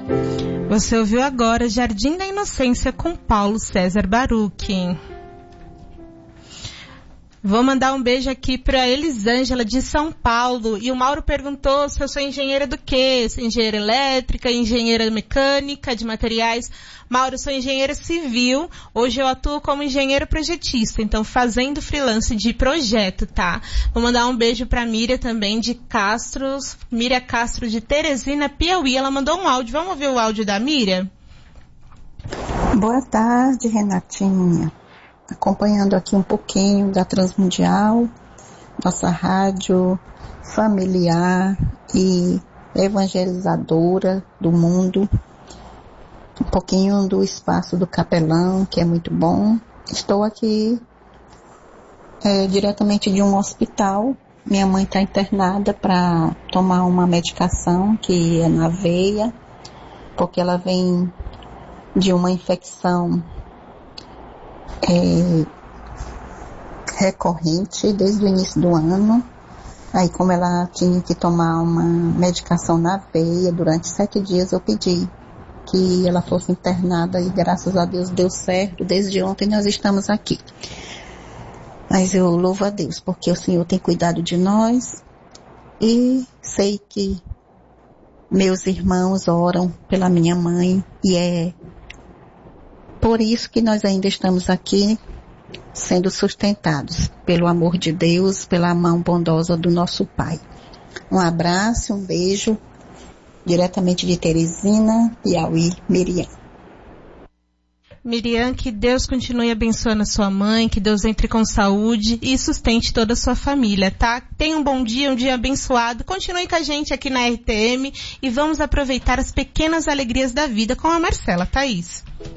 Você ouviu agora Jardim da Inocência com Paulo César Baruch. Vou mandar um beijo aqui para Elisângela de São Paulo. E o Mauro perguntou se eu sou engenheira do quê? Sou engenheira elétrica, engenheira mecânica, de materiais. Mauro, eu sou engenheira civil. Hoje eu atuo como engenheira projetista, então fazendo freelance de projeto, tá? Vou mandar um beijo para Miriam também de Castro, Miriam Castro de Teresina, Piauí. Ela mandou um áudio. Vamos ouvir o áudio da Miriam? Boa tarde, Renatinha. Acompanhando aqui um pouquinho da Transmundial, nossa rádio familiar e evangelizadora do mundo. Um pouquinho do espaço do Capelão, que é muito bom. Estou aqui diretamente de um hospital. Minha mãe está internada para tomar uma medicação que é na veia, porque ela vem de uma infecção recorrente desde o início do ano. Aí, como ela tinha que tomar uma medicação na veia durante 7 dias, eu pedi que ela fosse internada e graças a Deus deu certo. Desde ontem nós estamos aqui. Mas eu louvo a Deus porque o Senhor tem cuidado de nós e sei que meus irmãos oram pela minha mãe e é por isso que nós ainda estamos aqui sendo sustentados pelo amor de Deus, pela mão bondosa do nosso Pai. Um abraço, um beijo, diretamente de Teresina, Piauí, Miriam. Miriam, que Deus continue abençoando a sua mãe, que Deus entre com saúde e sustente toda a sua família, tá? Tenha um bom dia, um dia abençoado. Continue com a gente aqui na RTM e vamos aproveitar as pequenas alegrias da vida com a Marcela Thaís.